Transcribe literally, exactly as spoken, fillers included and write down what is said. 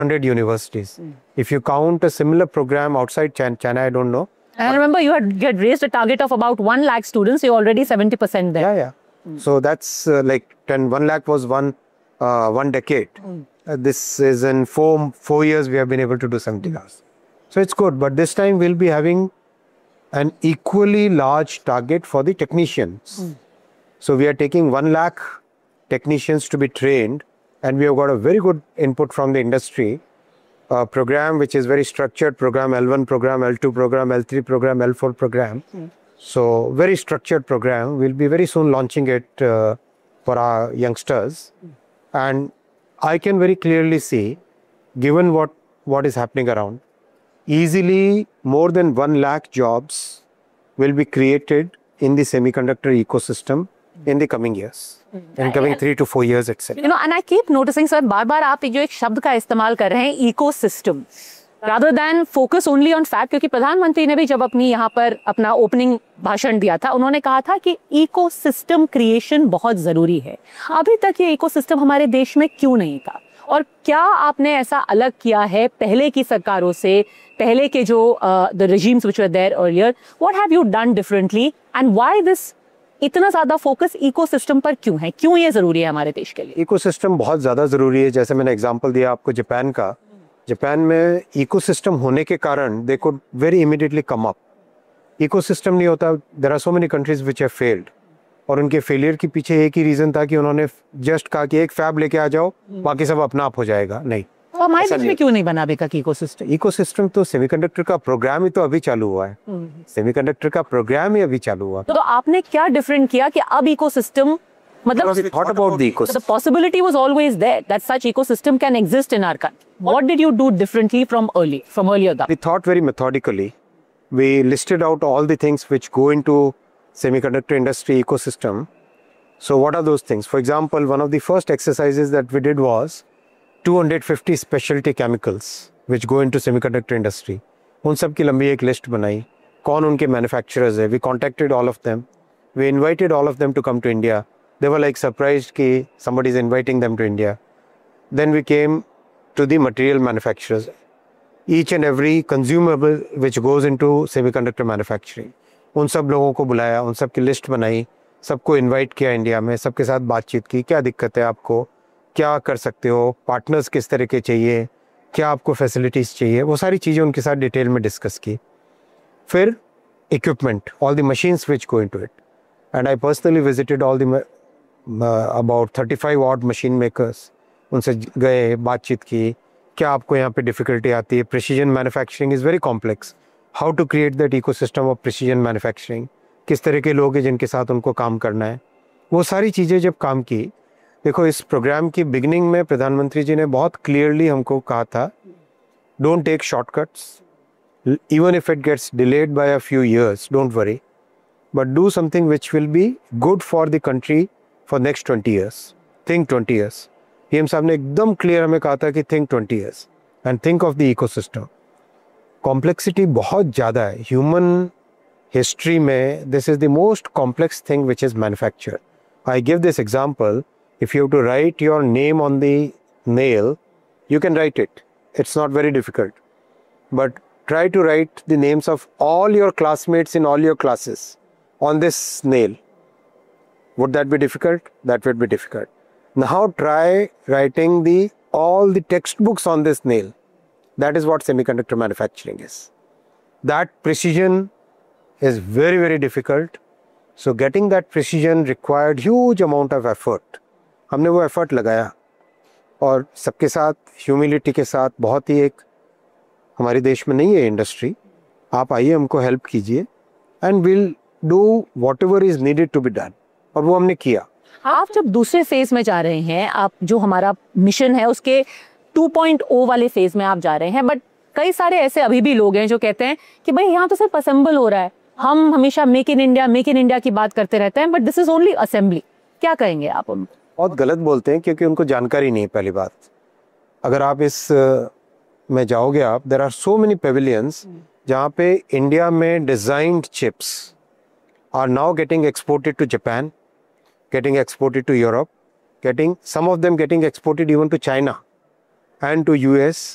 hundred universities. Mm. If you count a similar program outside China, China I don't know. And I remember you had, you had raised a target of about one lakh students. You're already seventy percent there. Yeah, yeah. Mm. So that's uh, like ten, one lakh was one, uh, one decade. Mm. Uh, this is in four, four years we have been able to do seventy lakhs. So it's good. But this time we'll be having an equally large target for the technicians. Mm. So we are taking one lakh technicians to be trained, and we have got a very good input from the industry. A program which is very structured program, L one program, L two program, L three program, L four program. Mm. So very structured program. We'll be very soon launching it uh, for our youngsters. Mm. And I can very clearly see, given what, what is happening around, easily more than one lakh jobs will be created in the semiconductor ecosystem in the coming years. In coming three to four years itself. You know, and I keep noticing, sir, बार-बार आप जो एक शब्द का इस्तेमाल कर रहे हैं, ecosystem, rather than focus only on fact, क्योंकि प्रधानमंत्री ने भी जब अपनी यहाँ पर अपना ओपनिंग भाषण दिया था, उन्होंने कहा था कि ecosystem creation बहुत जरूरी है. अभी तक ये ecosystem हमारे देश में क्यों नहीं था? और क्या आपने ऐसा अलग किया है पहले की सरकारों से, पहले के जो the regimes which were there earlier, what have you done differently and why this इतना ज्यादा फोकस इकोसिस्टम पर क्यों है? क्यों ये जरूरी है हमारे देश के लिए? इकोसिस्टम बहुत ज्यादा जरूरी है. जैसे मैंने एग्जांपल दिया आपको जापान का. जापान में इकोसिस्टम होने के कारण they could very immediately come up. Ecosystem नहीं होता, there are so many countries which have failed. और उनके फेलियर के पीछे एक ही रीजन था कि उन्होंने जस्ट कहा कि एक फैब लेके आ जाओ, बाकी सब अपना आप हो जाएगा. नहीं, तो हमारे देश में क्यों नहीं बना अभी तक इकोसिस्टम? इकोसिस्टम तो सेमीकंडक्टर का प्रोग्राम ही तो अभी चालू हुआ है. सेमीकंडक्टर का प्रोग्राम ही अभी चालू हुआ. तो आपने क्या डिफरेंट किया कि अब इकोसिस्टम, मतलब thought about the ecosystem. The possibility was always there that such ecosystem can exist in our country. What did you do differently from early, from earlier? We thought very methodically. We listed out all the things which go into semiconductor industry ecosystem. So what are those things? For example, one of the first exercises that we did was two hundred fifty specialty chemicals which go into semiconductor industry. उन सब की लंबी एक list बनाई. कौन उनके manufacturers है? We contacted all of them. We invited all of them to come to India. They were like surprised कि somebody is inviting them to India. Then we came to the material manufacturers. Each and every consumable which goes into semiconductor manufacturing. उन सब लोगों को बुलाया, उन सब की list बनाई, सबको इन्वाइट किया इंडिया में, सबके साथ बातचीत की. क्या दिक्कत है आपको, क्या कर सकते हो, पार्टनर्स किस तरह के चाहिए, क्या आपको फैसिलिटीज़ चाहिए, वो सारी चीज़ें उनके साथ डिटेल में डिस्कस की. फिर equipment, all the machines which go into it, and I personally visited all the about thirty five odd machine makers. उनसे गए, बातचीत की, क्या आपको यहाँ पे डिफ़िकल्टी आती है. Precision manufacturing is very complex. How to create that ecosystem of precision manufacturing, किस तरह के लोग हैं जिनके साथ उनको काम करना है. वो सारी चीज़ें जब काम की, देखो इस प्रोग्राम की बिगिनिंग में प्रधानमंत्री जी ने बहुत क्लियरली हमको कहा था, don't take shortcuts, even if it gets delayed by a few years, don't worry, but do something which will be good for the country for next twenty years. Think twenty years. PM साहब ने एकदम clear हमें कहा था कि think twenty years and think of the ecosystem. Complexity बहुत ज़्यादा है ह्यूमन हिस्ट्री में. This is the most complex thing which is manufactured. I give this example. If you have to write your name on the nail, you can write it. It's not very difficult. But try to write the names of all your classmates in all your classes on this nail. Would that be difficult? That would be difficult. Now try writing the all the textbooks on this nail. That is what semiconductor manufacturing is. That precision is very, very difficult. So getting that precision required huge amount of effort. हमने वो effort लगाया और सबके साथ humility के साथ. बहुत ही एक हमारे देश में नहीं है इंडस्ट्री, आप आइए हमको हेल्प कीजिए and will do what ever is needed to be done. और वो हमने किया. आप जब दूसरे फेज में जा रहे हैं, आप जो हमारा मिशन है उसके टू पॉइंट ओ वाले फेज में आप जा रहे हैं, बट कई सारे ऐसे अभी भी लोग हैं जो कहते हैं कि भाई यहाँ तो सिर्फ असेंबल हो रहा है, हम हमेशा make in India make in India की बात करते रहते हैं, but this is only assembly. क्या कहेंगे आप उनको? बहुत गलत बोलते हैं क्योंकि उनको जानकारी नहीं है. पहली बात, अगर आप इस में जाओगे आप, there are so many pavilions जहाँ पे इंडिया में designed chips are now getting exported to Japan, getting exported to Europe, getting some of them getting exported even to China and to U S